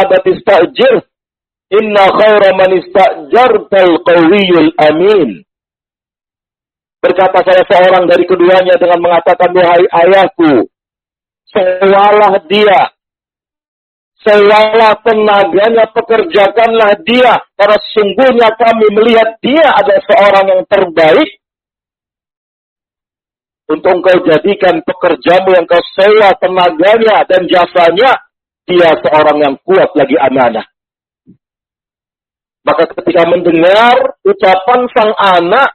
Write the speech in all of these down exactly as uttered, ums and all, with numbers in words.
istajir, inna khaira man istajartal qawiyul amin. Berkata salah seorang dari keduanya dengan mengatakan, wahai ayahku, sewalah dia, sewalah tenaganya, pekerjakanlah dia, karena sungguhnya kami melihat dia adalah seorang yang terbaik untuk engkau jadikan pekerjamu yang kau sewa tenaganya dan jasanya, dia seorang yang kuat lagi amanah. Maka ketika mendengar ucapan sang anak,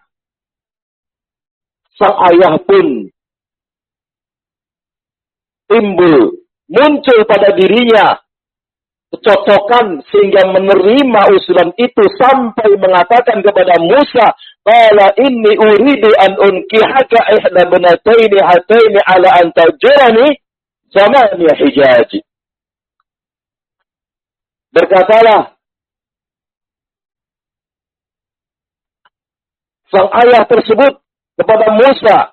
sang ayah pun timbul, muncul pada dirinya kecocokan sehingga menerima usulan itu sampai mengatakan kepada Musa, qala inni uridu an unkihaka ihda banataini hataini ala an tajurani samaniya hijaj. Berkatalah sang ayah tersebut kepada Musa,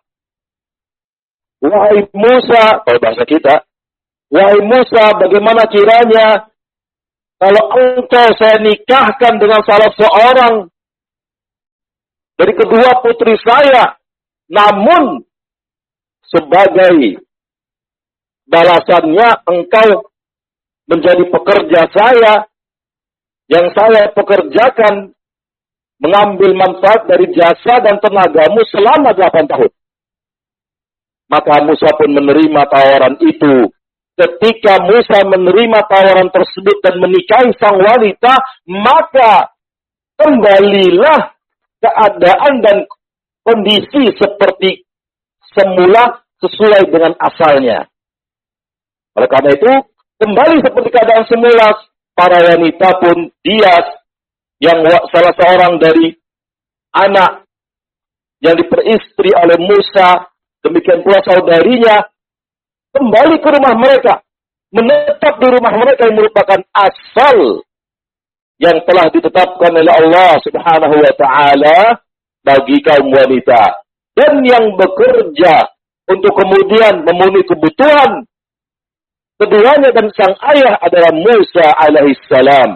wahai Musa, kalau bahasa kita, wahai Musa, bagaimana kiranya kalau engkau saya nikahkan dengan salah seorang dari kedua putri saya, namun sebagai balasannya engkau menjadi pekerja saya, yang saya pekerjakan mengambil manfaat dari jasa dan tenagamu selama delapan tahun. Maka Musa pun menerima tawaran itu. Ketika Musa menerima tawaran tersebut dan menikahi sang wanita, maka kembalilah keadaan dan kondisi seperti semula sesuai dengan asalnya. Oleh karena itu, kembali seperti keadaan semula, para wanita pun dia yang salah seorang dari anak yang diperistri oleh Musa, demikian pula saudarinya, kembali ke rumah mereka, menetap di rumah mereka yang merupakan asal yang telah ditetapkan oleh Allah Subhanahu wa taala bagi kaum wanita, dan yang bekerja untuk kemudian memenuhi kebutuhan keduanya dan sang ayah adalah Musa alaihissalam.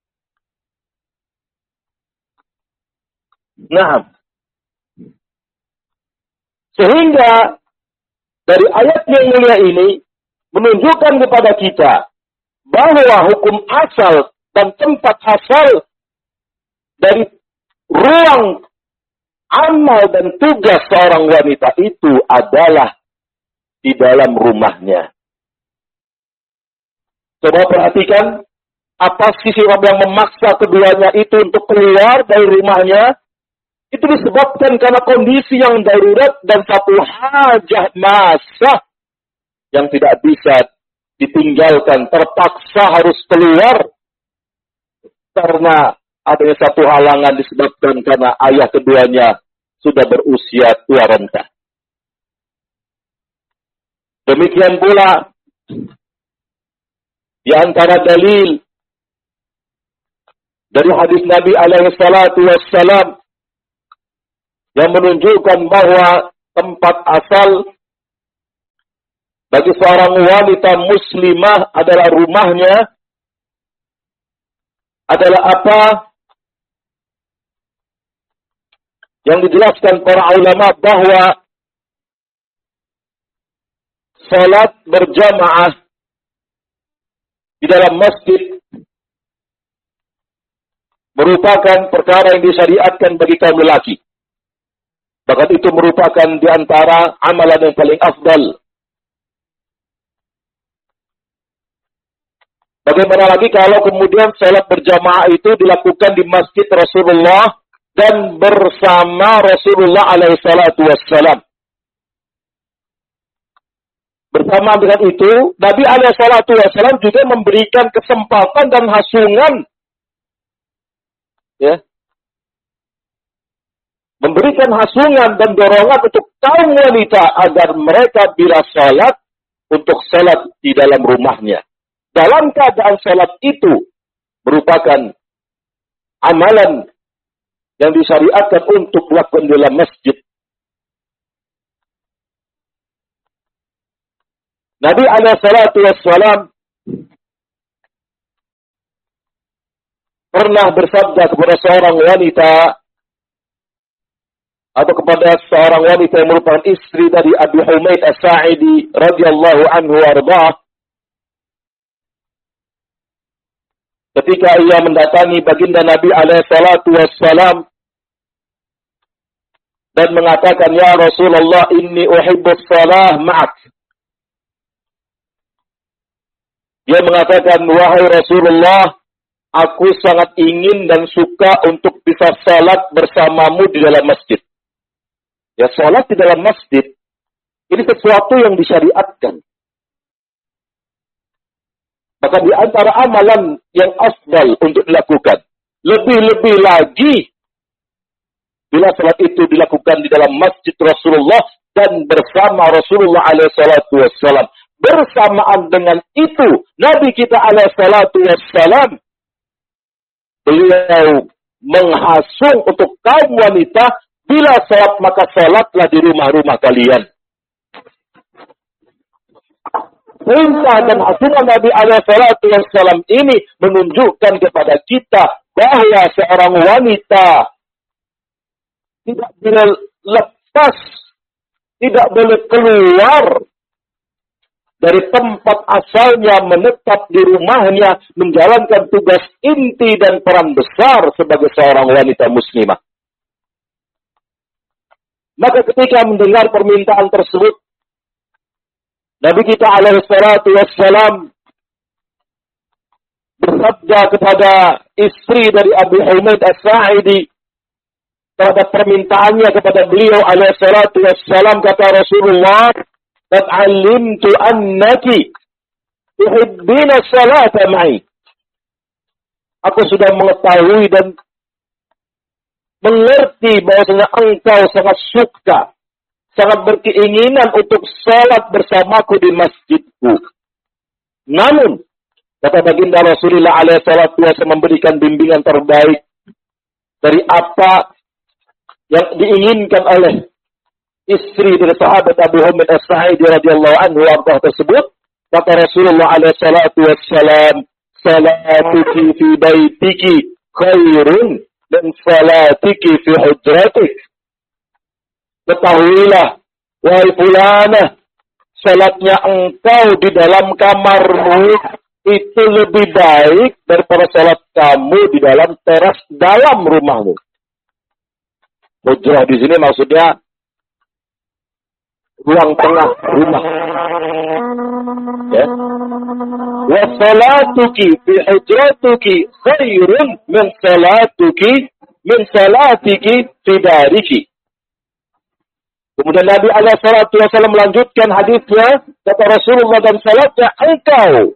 Nah, sehingga dari ayat yang mulia ini menunjukkan kepada kita bahwa hukum asal dan tempat asal dari ruang amal dan tugas seorang wanita itu adalah di dalam rumahnya. Coba perhatikan, apa sisi yang memaksa keduanya itu untuk keluar dari rumahnya? Itu disebabkan karena kondisi yang darurat dan satu hajah masa yang tidak bisa ditinggalkan, terpaksa harus keluar karena adanya satu halangan disebabkan karena ayah keduanya sudah berusia tua renta. Demikian pula di antara dalil dari hadis Nabi alaihi salatu wassalam yang menunjukkan bahwa tempat asal bagi seorang wanita muslimah adalah rumahnya, adalah apa yang dijelaskan para ulama bahwa salat berjamaah di dalam masjid merupakan perkara yang disyariatkan bagi kaum lelaki. Bahkan itu merupakan di antara amalan yang paling afdal. Bagaimana lagi kalau kemudian salat berjamaah itu dilakukan di masjid Rasulullah dan bersama Rasulullah alaihi salatu wassalam. Bersama dengan itu, Nabi alaihi salatu wassalam juga memberikan kesempatan dan hasungan, ya, memberikan hasungan dan dorongan untuk kaum wanita agar mereka bila salat untuk salat di dalam rumahnya. Dalam keadaan salat itu merupakan amalan yang disyariatkan untuk dilakukan dalam masjid. Nabi alaihi salatu wassalam pernah bersabda kepada seorang wanita atau kepada seorang wanita yang merupakan istri dari Abi Humaid As-Sa'idi radhiyallahu anhu warḍah, ketika ia mendatangi baginda Nabi alaihi salatu wassalam dan mengatakan, "Ya Rasulullah, inni uhibbus shalah ma'ak." Dia mengatakan, "Wahai Rasulullah, aku sangat ingin dan suka untuk bisa salat bersamamu di dalam masjid." Ya, salat di dalam masjid ini sesuatu yang disyariatkan. Maka di antara amalan yang afdal untuk dilakukan, lebih-lebih lagi bila salat itu dilakukan di dalam masjid Rasulullah dan bersama Rasulullah alaihi salatu wassalam. Bersamaan dengan itu, Nabi kita alaihi salatu wassalam, beliau menghasung untuk kaum wanita, bila salat maka salatlah di rumah-rumah kalian. Perintah dan hasungan Nabi alaihi salatu wassalam ini menunjukkan kepada kita bahwa seorang wanita tidak boleh lepas, tidak boleh keluar dari tempat asalnya, menetap di rumahnya, menjalankan tugas inti dan peran besar sebagai seorang wanita muslimah. Maka ketika mendengar permintaan tersebut, Nabi kita alaihi salatu wassalam bersabda kepada istri dari Abi Humaid As-Sa'idi terhadap permintaannya kepada beliau alaihi salatu wassalam, kata Rasulullah, "Qad 'allimtu annaki tuhibbina salata ma'i." Aku sudah mengetahui dan mengerti bahwasanya engkau sangat suka, sangat berkeinginan untuk salat bersamaku di masjidku. Namun, kata baginda Rasulullah alaihi salatu wasallam memberikan bimbingan terbaik dari apa yang diinginkan oleh istri dari sahabat Abu Humaid As-Sa'idi radhiyallahu anhu warḍah tersebut. Kata Rasulullah alaihi salatu wassalam, "Salatuki fi baitiki khairun min salatiki fi hujratik." Ketahuilah, wahai fulanah, salatnya engkau di dalam kamarmu itu lebih baik daripada salat kamu di dalam teras dalam rumahmu. Hujrah di sini maksudnya ruang tengah rumah. Ya. Wa salatuki fi hujratuki khairun min salatuki min salatiki fi dariki. Kemudian Nabi alaihi salatu wasallam melanjutkan hadisnya, kata Rasulullah, dan salatnya engkau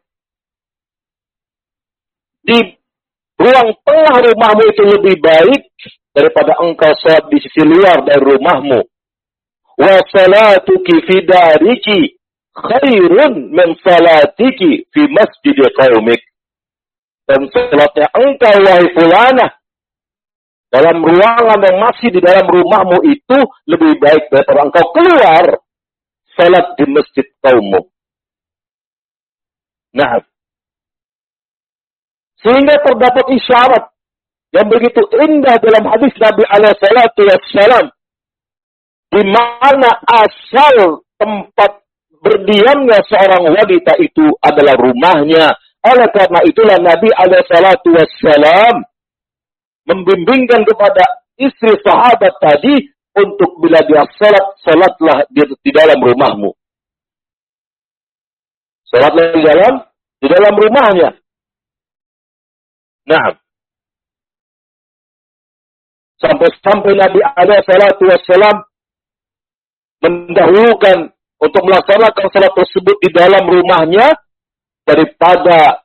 di ruang tengah rumahmu itu lebih baik daripada engkau salat di sisi luar dari rumahmu. Wa salatuki fi dariki khairun min salatiki fi masjid qaumik. Dan salatnya engkau, wahai fulanah, dalam ruangan yang masih di dalam rumahmu itu lebih baik daripada engkau keluar salat di masjid kaummu. Nah, sehingga terdapat isyarat yang begitu indah dalam hadis Nabi alaihi salatu wassalam, di mana asal tempat berdiamnya seorang wanita itu adalah rumahnya. Oleh karena itulah Nabi alaihi salatu wassalam membimbingkan kepada istri sahabat tadi untuk bila dia salat, salatlah di, di dalam rumahmu. Salatlah di dalam di dalam rumahnya. Nah, sampai-sampai Nabi alaihi salatu wassalam mendahulukan untuk melaksanakan salat tersebut di dalam rumahnya daripada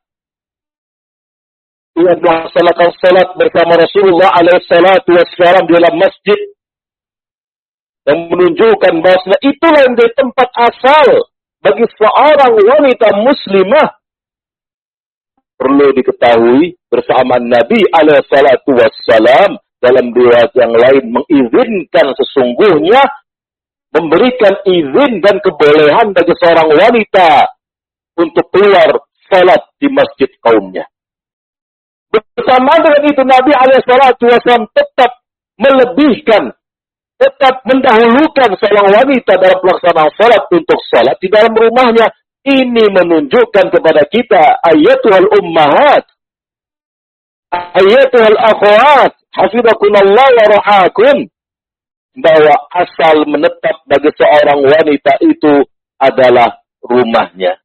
ia melaksanakan salat bersama Rasulullah alaihi salatu wassalam di dalam masjid, yang menunjukkan bahwa itulah yang menjadi tempat asal bagi seorang wanita muslimah. Perlu diketahui bersama Nabi alaihi salatu wassalam dalam riwayat yang lain mengizinkan sesungguhnya memberikan izin dan kebolehan bagi seorang wanita untuk keluar salat di masjid kaumnya. Betapa Bersamaan dengan itu Nabi alaihi salatu wasallam tetap melebihkan, tetap mendahulukan seorang wanita dalam pelaksanaan salat untuk salat di dalam rumahnya. Ini menunjukkan kepada kita, ayatul ummahat, ayatul akhwat, hafizakumullah wa ra'akum, bahwa asal menetap bagi seorang wanita itu adalah rumahnya.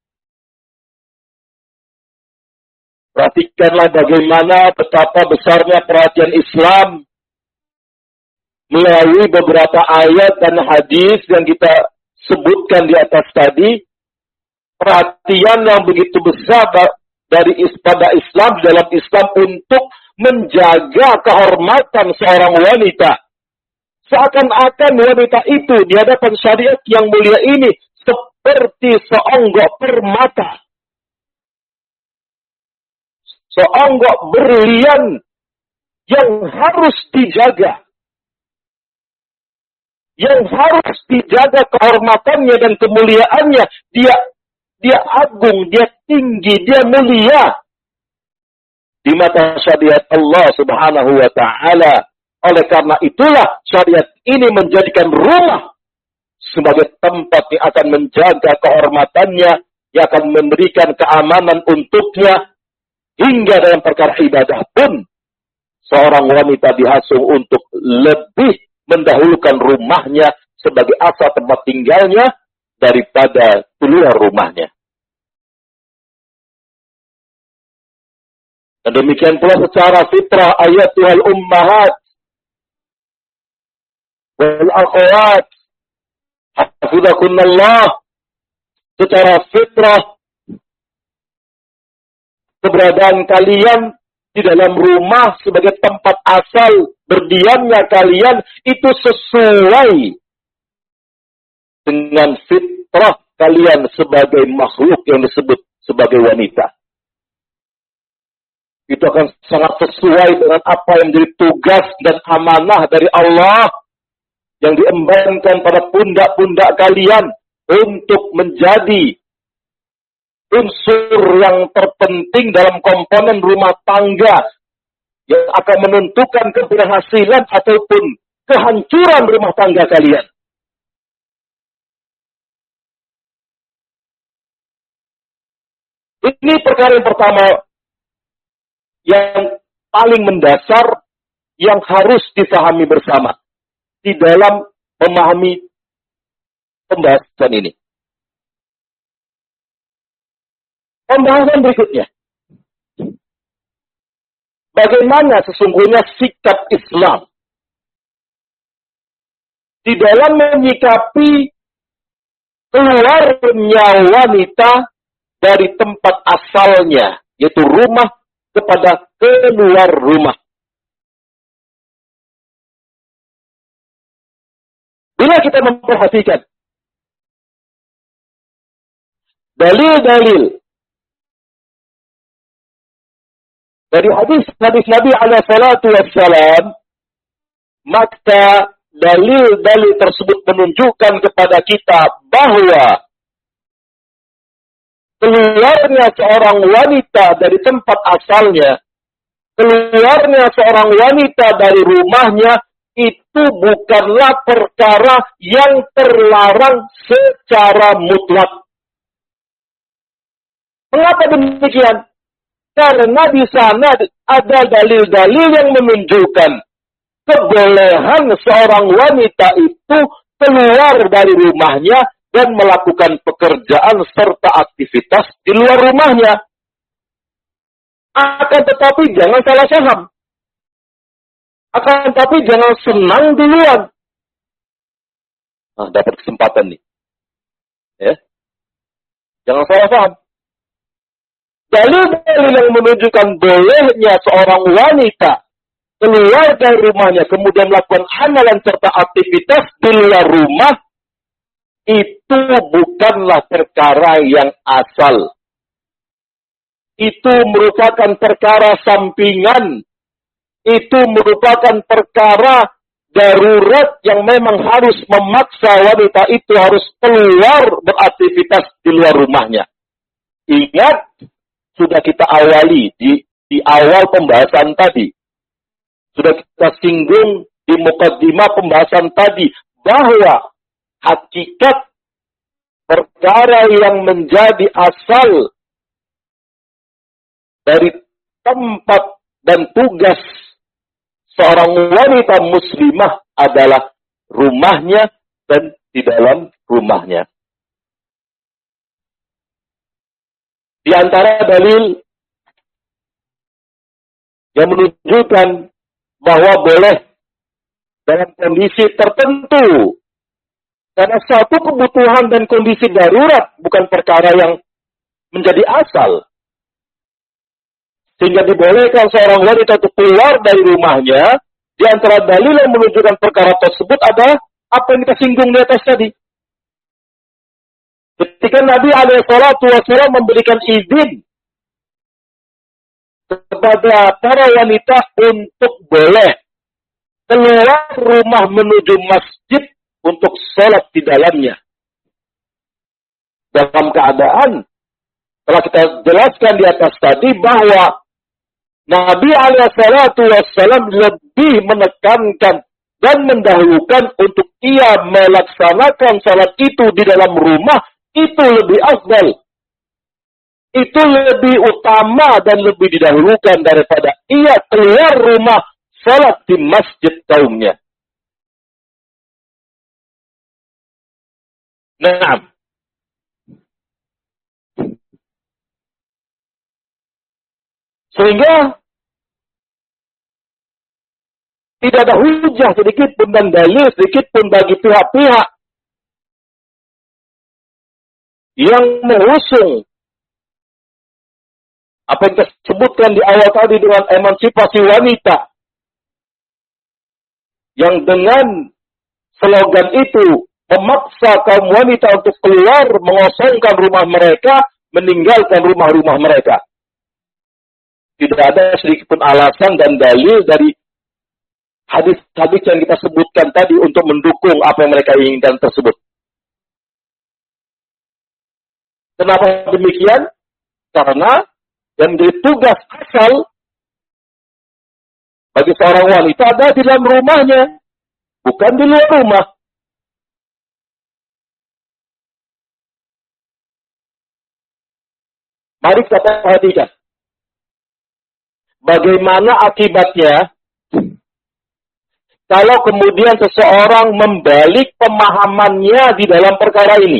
Perhatikanlah bagaimana betapa besarnya perhatian Islam melalui beberapa ayat dan hadis yang kita sebutkan di atas tadi. Perhatian yang begitu besar dari pada Islam dalam Islam untuk menjaga kehormatan seorang wanita. Seakan-akan wanita itu di hadapan syariat yang mulia ini seperti seonggok permata, seonggok berlian yang harus dijaga, yang harus dijaga kehormatannya dan kemuliaannya. Dia dia agung, dia tinggi, dia mulia di mata syariat Allah Subhanahu wa taala. Oleh karena itulah syariat ini menjadikan rumah sebagai tempat yang akan menjaga kehormatannya, yang akan memberikan keamanan untuknya, hingga dalam perkara ibadah pun seorang wanita diasuh untuk lebih mendahulukan rumahnya sebagai asal tempat tinggalnya daripada keluar rumahnya. Dan demikian pula secara fitrah ayatul ummahat wal akhwat, hafizakumullah, secara fitrah keberadaan kalian di dalam rumah sebagai tempat asal berdiamnya kalian itu sesuai dengan fitrah kalian sebagai makhluk yang disebut sebagai wanita. Itu akan sangat sesuai dengan apa yang menjadi tugas dan amanah dari Allah yang diembankan pada pundak-pundak kalian untuk menjadi unsur yang terpenting dalam komponen rumah tangga yang akan menentukan keberhasilan ataupun kehancuran rumah tangga kalian. Ini perkara yang pertama yang paling mendasar yang harus dipahami bersama di dalam memahami pembahasan ini. Pembahasan berikutnya. Bagaimana sesungguhnya sikap Islam di dalam menyikapi keluarnya wanita dari tempat asalnya, yaitu rumah, kepada keluar rumah. Bila kita memperhatikan dalil-dalil dari hadis-hadis Nabi alaihi salatu wassalam, maka dalil-dalil tersebut menunjukkan kepada kita bahwa keluarnya seorang wanita dari tempat asalnya, keluarnya seorang wanita dari rumahnya, itu bukanlah perkara yang terlarang secara mutlak. Mengapa demikian? Karena di sana ada dalil-dalil yang menunjukkan kebolehan seorang wanita itu keluar dari rumahnya dan melakukan pekerjaan serta aktivitas di luar rumahnya. Akan tetapi jangan salah paham. Akan tetapi jangan senang duluan. Nah, dapat kesempatan nih. Ya. Jangan salah paham. Dalil-dalil yang menunjukkan bolehnya seorang wanita keluar dari rumahnya, kemudian melakukan amalan serta aktivitas di luar rumah, itu bukanlah perkara yang asal. Itu merupakan perkara sampingan. Itu merupakan perkara darurat yang memang harus memaksa wanita itu harus keluar beraktivitas di luar rumahnya. Ingat, sudah kita awali di, di awal pembahasan tadi. Sudah kita singgung di mukaddimah pembahasan tadi bahwa hakikat perkara yang menjadi asal dari tempat dan tugas seorang wanita muslimah adalah rumahnya dan di dalam rumahnya. Di antara dalil yang menunjukkan bahwa boleh dalam kondisi tertentu, karena satu kebutuhan dan kondisi darurat bukan perkara yang menjadi asal, sehingga dibolehkan seorang wanita untuk keluar dari rumahnya. Di antara dalil yang menunjukkan perkara tersebut adalah apa yang kita singgung di atas tadi. Ketika Nabi alaihi salatu wasallam memberikan izin kepada para wanita untuk boleh keluar rumah menuju masjid untuk sholat di dalamnya. Dalam keadaan telah kita jelaskan di atas tadi bahwa Nabi alaihi salatu wasallam lebih menekankan dan mendahulukan untuk ia melaksanakan salat itu di dalam rumah, itu lebih afdal. Itu lebih utama dan lebih didahulukan daripada ia keluar rumah salat di masjid kaumnya. Nah, sehingga tidak ada hujah sedikit pun dan dalil sedikit pun bagi pihak-pihak yang mengusung apa yang kita sebutkan di awal tadi dengan emansipasi wanita, yang dengan slogan itu memaksa kaum wanita untuk keluar mengosongkan rumah mereka, meninggalkan rumah-rumah mereka. Tidak ada sedikit pun alasan dan dalil dari hadis-hadis yang kita sebutkan tadi untuk mendukung apa yang mereka inginkan tersebut. Kenapa demikian? Karena yang menjadi tugas asal bagi seorang wanita ada di dalam rumahnya, bukan di luar rumah. Mari kita perhatikan bagaimana akibatnya kalau kemudian seseorang membalik pemahamannya di dalam perkara ini.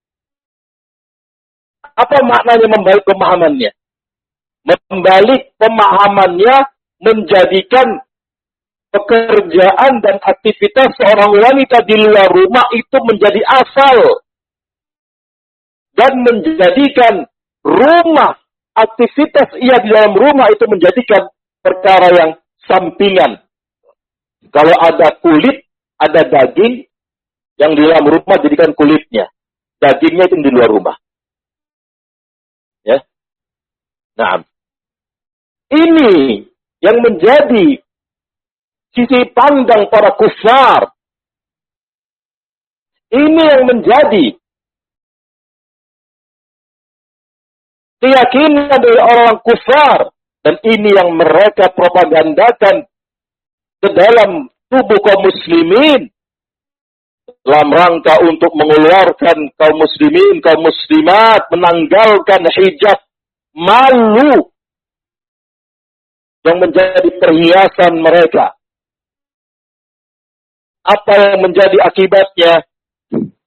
Apa maknanya membalik pemahamannya? Membalik pemahamannya menjadikan pekerjaan dan aktivitas seorang wanita di luar rumah itu menjadi asal. Dan menjadikan rumah, aktivitas ia di dalam rumah itu menjadikan perkara yang sampingan. Kalau ada kulit, ada daging, yang di dalam rumah jadikan kulitnya. Dagingnya itu di luar rumah. Ya. Nah, ini yang menjadi sisi pandang para kufar. Ini yang menjadi keyakinan dari orang kufar. Dan ini yang mereka propagandakan ke dalam tubuh kaum muslimin. Dalam rangka untuk mengeluarkan kaum muslimin, kaum muslimat, menanggalkan hijab malu yang menjadi perhiasan mereka. Apa yang menjadi akibatnya?